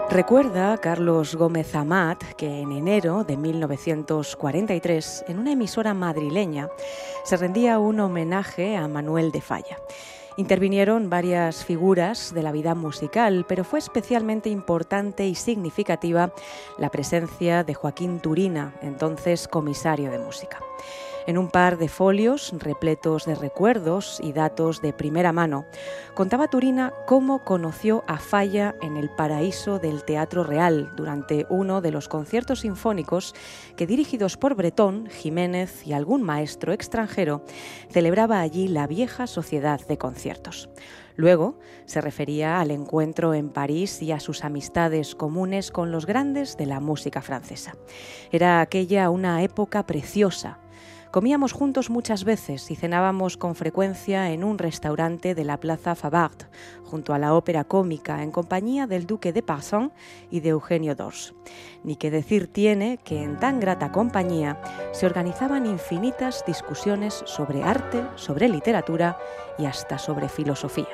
Recuerda Carlos Gómez Amat que en enero de 1943, en una emisora madrileña, se rendía un homenaje a Manuel de Falla. Intervinieron varias figuras de la vida musical, pero fue especialmente importante y significativa la presencia de Joaquín Turina, entonces comisario de música. En un par de folios repletos de recuerdos y datos de primera mano, contaba Turina cómo conoció a Falla en el paraíso del Teatro Real durante uno de los conciertos sinfónicos que, dirigidos por Bretón, Jiménez y algún maestro extranjero, celebraba allí la vieja sociedad de conciertos. Luego se refería al encuentro en París y a sus amistades comunes con los grandes de la música francesa. Era aquella una época preciosa. Comíamos juntos muchas veces y cenábamos con frecuencia en un restaurante de la Plaza Favart, junto a la Ópera Cómica, en compañía del duque de Parson y de Eugenio d'Ors. Ni que decir tiene que en tan grata compañía se organizaban infinitas discusiones sobre arte, sobre literatura y hasta sobre filosofía.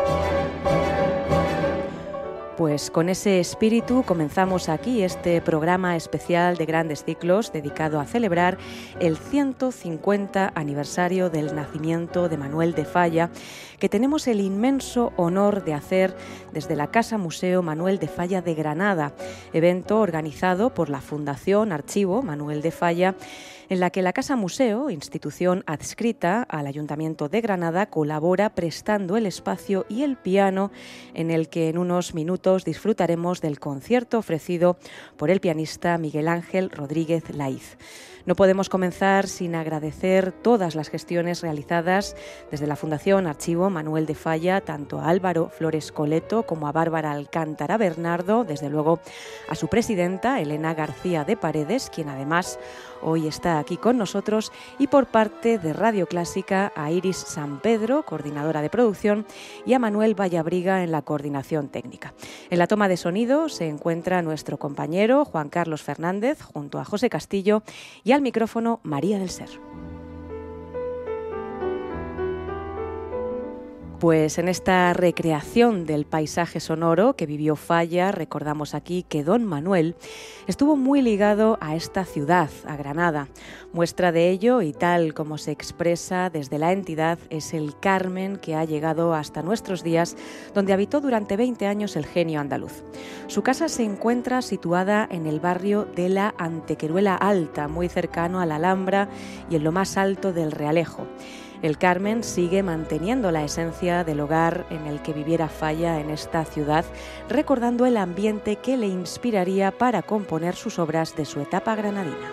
Pues con ese espíritu comenzamos aquí este programa especial de Grandes Ciclos dedicado a celebrar el 150 aniversario del nacimiento de Manuel de Falla, que tenemos el inmenso honor de hacer desde la Casa Museo Manuel de Falla de Granada, evento organizado por la Fundación Archivo Manuel de Falla, en la que la Casa Museo, institución adscrita al Ayuntamiento de Granada, colabora prestando el espacio y el piano, en el que en unos minutos disfrutaremos del concierto ofrecido por el pianista Miguel Ángel Rodríguez Laiz. No podemos comenzar sin agradecer todas las gestiones realizadas desde la Fundación Archivo Manuel de Falla, tanto a Álvaro Flores Coleto como a Bárbara Alcántara Bernardo, desde luego a su presidenta, Elena García de Paredes, quien además hoy está aquí con nosotros, y por parte de Radio Clásica a Iris San Pedro, coordinadora de producción, y a Manuel Vallabriga en la coordinación técnica. En la toma de sonido se encuentra nuestro compañero Juan Carlos Fernández, junto a José Castillo, y al micrófono María del Ser. Pues en esta recreación del paisaje sonoro que vivió Falla, recordamos aquí que don Manuel estuvo muy ligado a esta ciudad, a Granada. Muestra de ello, y tal como se expresa desde la entidad, es el Carmen que ha llegado hasta nuestros días, donde habitó durante 20 años el genio andaluz. Su casa se encuentra situada en el barrio de la Antequeruela Alta, muy cercano a la Alhambra y en lo más alto del Realejo. El Carmen sigue manteniendo la esencia del hogar en el que viviera Falla en esta ciudad, recordando el ambiente que le inspiraría para componer sus obras de su etapa granadina.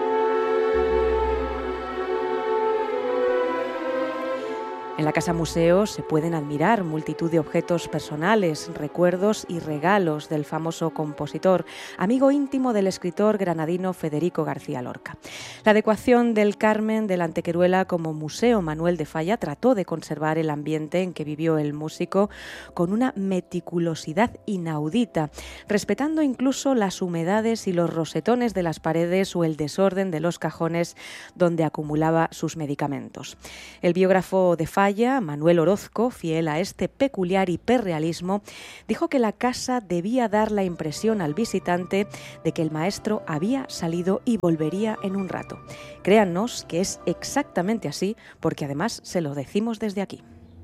En la Casa Museo se pueden admirar multitud de objetos personales, recuerdos y regalos del famoso compositor, amigo íntimo del escritor granadino Federico García Lorca. La adecuación del Carmen de la Antequeruela como Museo Manuel de Falla trató de conservar el ambiente en que vivió el músico con una meticulosidad inaudita, respetando incluso las humedades y los rosetones de las paredes o el desorden de los cajones donde acumulaba sus medicamentos. El biógrafo de Falla, Manuel Orozco, fiel a este peculiar hiperrealismo, dijo que la casa debía dar la impresión al visitante de que el maestro había salido y volvería en un rato. Créannos que es exactamente así, porque además se lo decimos desde aquí.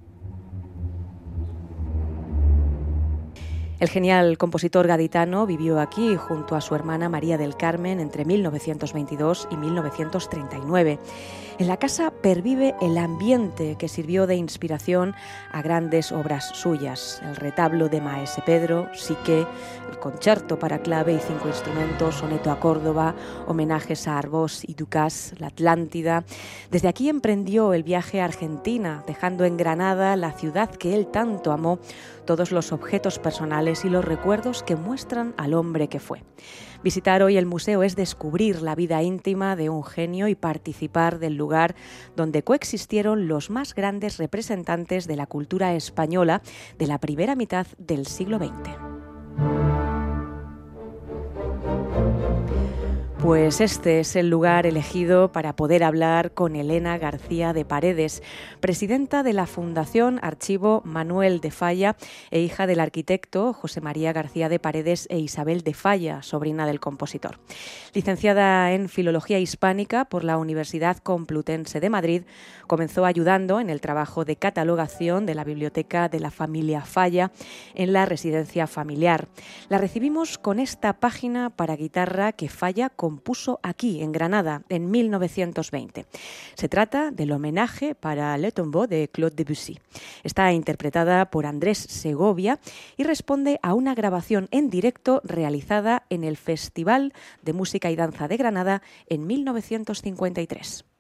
El genial compositor gaditano vivió aquí junto a su hermana María del Carmen entre 1922 y 1939. En la casa pervive el ambiente que sirvió de inspiración a grandes obras suyas: el retablo de Maese Pedro, Siqué, el concierto para clave y 5 instrumentos, soneto a Córdoba, homenajes a Arbós y Ducas, la Atlántida. Desde aquí emprendió el viaje a Argentina, dejando en Granada, la ciudad que él tanto amó, todos los objetos personales y los recuerdos que muestran al hombre que fue. Visitar hoy el museo es descubrir la vida íntima de un genio y participar del lugar donde coexistieron los más grandes representantes de la cultura española de la primera mitad del siglo XX. Pues este es el lugar elegido para poder hablar con Elena García de Paredes, presidenta de la Fundación Archivo Manuel de Falla e hija del arquitecto José María García de Paredes e Isabel de Falla, sobrina del compositor. Licenciada en Filología Hispánica por la Universidad Complutense de Madrid, comenzó ayudando en el trabajo de catalogación de la biblioteca de la familia Falla en la residencia familiar. La recibimos con esta página para guitarra que Falla compuso aquí, en Granada, en 1920. Se trata del homenaje para Le Tombeau de Claude Debussy. Está interpretada por Andrés Segovia y responde a una grabación en directo realizada en el Festival de Música y Danza de Granada en 1953.